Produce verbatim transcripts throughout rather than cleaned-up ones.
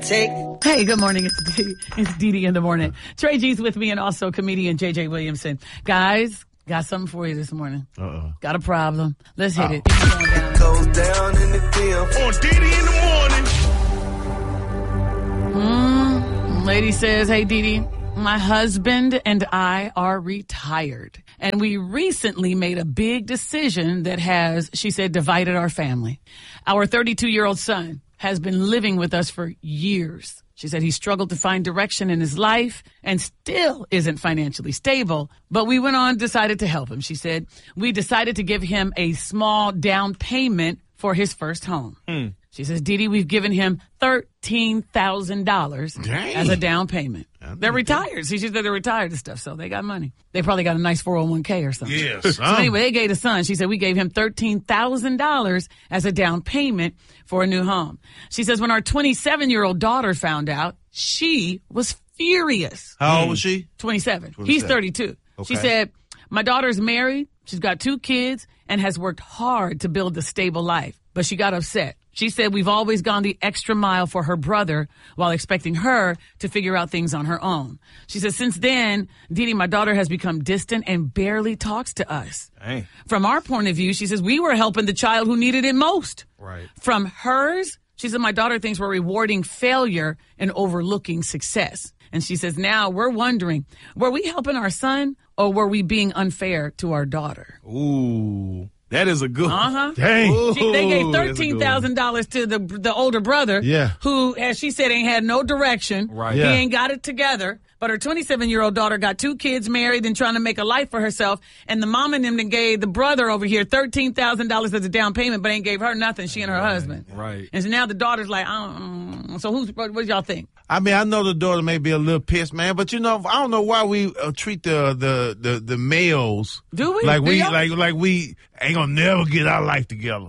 Take. Hey, good morning. It's Dee, it's Dee Dee in the morning. Trey G's with me and also comedian J J Williamson. Guys, got something for you this morning. Uh-oh. Got a problem. Let's hit Uh-oh. it. Down. Go down in the field. On Dee Dee in the morning. Mm, lady says, hey, Dee Dee, my husband and I are retired. And we recently made a big decision that has, she said, divided our family. Our thirty-two-year-old son has been living with us for years. She said he struggled to find direction in his life and still isn't financially stable. But we went on, decided to help him. She said, we decided to give him a small down payment for his first home. Mm. She says, Dee Dee, we've given him thirteen thousand dollars as a down payment. They're retired. See, she said they're retired and stuff, so they got money. They probably got a nice four oh one k or something. Yes. So anyway, they gave the son. She said, we gave him thirteen thousand dollars as a down payment for a new home. She says, when our twenty-seven-year-old daughter found out, she was furious. How old was she? twenty-seven. twenty-seven. He's thirty-two. Okay. She said, my daughter's married. She's got two kids and has worked hard to build a stable life. But she got upset. She said we've always gone the extra mile for her brother while expecting her to figure out things on her own. She said since then, Dee Dee, my daughter has become distant and barely talks to us. Dang. From our point of view, she says we were helping the child who needed it most. Right. From hers, she said my daughter thinks we're rewarding failure and overlooking success. And she says now we're wondering, were we helping our son or were we being unfair to our daughter? Ooh. That is a good one. Uh-huh. Dang. She, they gave thirteen thousand dollars to the the older brother, yeah. who, as she said, ain't had no direction. Right. He Yeah. ain't got it together. But her twenty-seven-year-old daughter got two kids, married, and trying to make a life for herself. And the mom and them then gave the brother over here thirteen thousand dollars as a down payment, but ain't gave her nothing, she and her right. husband. Right. And so now the daughter's like, um, so who's, what, what y'all think? I mean, I know the daughter may be a little pissed, man, but you know, I don't know why we uh, treat the, the the the males Do we? like Do we y'all? like like we ain't gonna never get our life together.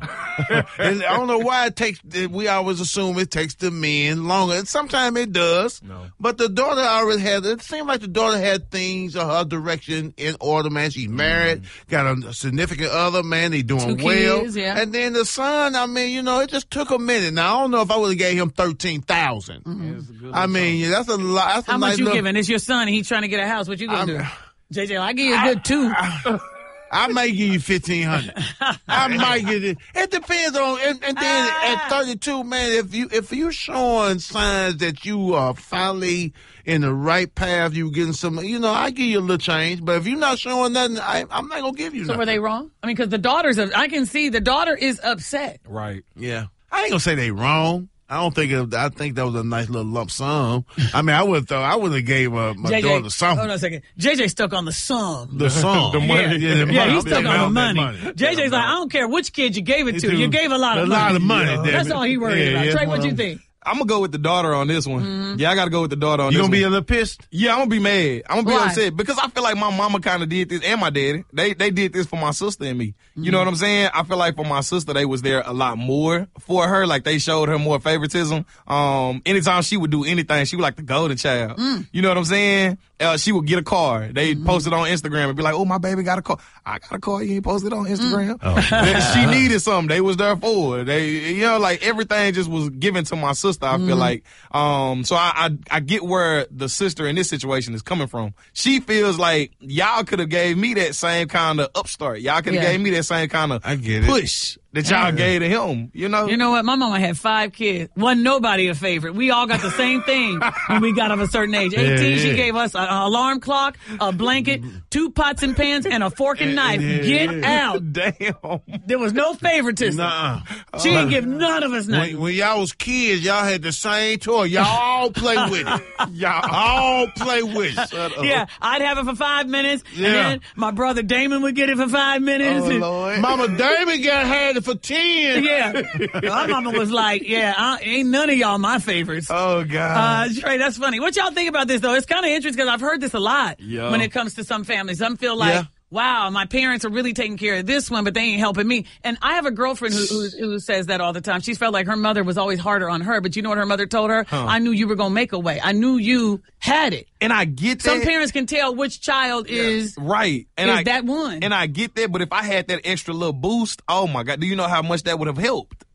And I don't know why it takes. We always assume it takes the men longer, and sometimes it does. No. But the daughter already had. It seemed like the daughter had things of her direction in order. Man, she's married, mm. got a significant other. Man, they doing Two well. kids, yeah. And then the son. I mean, you know, it just took a minute. Now I don't know if I would have gave him thirteen thousand. Mm-hmm. I mean, yeah, that's a lot. That's How a much nice you little, giving? It's your son, and he's trying to get a house. What you gonna I'm, do? J J, I give you a good two. I, I may give you fifteen hundred. I might give it. It depends on. And, and then Ah. at thirty-two, man, if you if you showing signs that you are finally in the right path, you getting some. You know, I give you a little change. But if you're not showing nothing, I, I'm not gonna give you. So nothing. were they wrong? I mean, because the daughter's. I can see the daughter is upset. Right. Yeah. I ain't gonna say they wrong. I don't think it, I think that was a nice little lump sum. I mean, I would thought I would have gave uh, my J J, daughter something. Hold on a second. J J stuck on the sum. The sum, The money. yeah, the Yeah, money. he's stuck Yeah, on the that money. money. J J's like, I don't care which kid you gave it to. He You do. gave a lot of a money. lot of money. Yeah. damn That's it. all he worried Yeah, about. yeah, Trey, what well, you think? I'm gonna go with the daughter on this one. Mm-hmm. Yeah, I gotta go with the daughter on You this gonna one. be a little pissed? Yeah, I'm gonna be mad. I'm gonna be Why? upset because I feel like my mama kind of did this and my daddy. They they did this for my sister and me. Mm-hmm. You know what I'm saying? I feel like for my sister, they was there a lot more for her. Like they showed her more favoritism. Um, anytime she would do anything, she was like the golden child. Mm. You know what I'm saying? Uh, she would get a car. They Mm-hmm. post it on Instagram and be like, "Oh, my baby got a car. I got a car. You ain't posted it on Instagram." Mm. She needed something. They was there for her. They, you know, like everything just was given to my sister. I Mm-hmm. feel like. Um, so I, I I get where the sister in this situation is coming from. She feels like y'all could have gave me that same kind of upstart. Y'all could have Yeah. gave me that same kind of I get it. push that y'all Yeah. gave to him. You know. You know what? My mama had five kids. Wasn't nobody a favorite. We all got the same thing when we got of a certain age. eighteen, Yeah, she yeah. gave us an alarm clock, a blanket, two pots and pans, and a fork and knife. Get out. Damn. There was no favoritism. Nuh-uh. She didn't give none of us nothing. When, when y'all was kids, y'all had the same toy. Y'all all play with it. Y'all all play with it. Yeah, I'd have it for five minutes, Yeah. and then my brother Damon would get it for five minutes. Oh, and- Lord. Mama Damon got had it for ten. Yeah. My mama was like, yeah, I, ain't none of y'all my favorites. Oh God. Uh, Trey, that's funny. What y'all think about this, though? It's kind of interesting because I've heard this a lot Yeah. when it comes to some families. Some feel like, Yeah. wow, my parents are really taking care of this one, but they ain't helping me. And I have a girlfriend who, who, who says that all the time. She's felt like her mother was always harder on her, but you know what her mother told her? I knew you were going to make a way. I knew you had it. and I get that. Some parents can tell which child is Right. And is I, that one. And I get that, but if I had that extra little boost, oh my God, do you know how much that would have helped?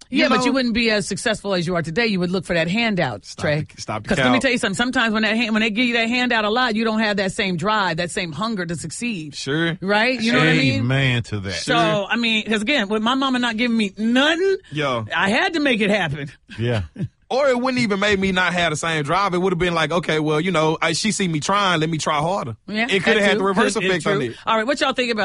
Yeah, you know, but you wouldn't be as successful as you are today. You would look for that handout, Stop Trey. the- stop the Because let me count. tell you something. Sometimes when that hand, when they give you that handout a lot, you don't have that same drive, that same hunger to succeed. Sure. Right? You know what I mean? Amen to that. So, I mean, because again, with my mama not giving me nothing, Yo. I had to make it happen. Yeah. Or it wouldn't even make me not have the same drive. It would have been like, okay, well, you know, I, she see me trying, let me try harder. Yeah, it could that have had too. the reverse Could- effect it's on true. it. All right, what y'all think about